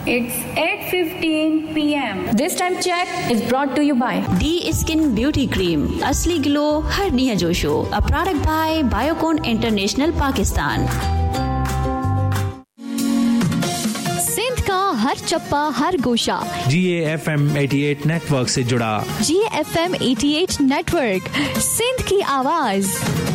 It's 8:15 p.m. This time check is brought to you by D Skin Beauty Cream. असली glow हर निया जोशो. A product by Biocon International Pakistan. Sindh का हर चप्पा हर गोशा GAFM 88 network से जुड़ा. GAFM 88 network, Sindh की आवाज.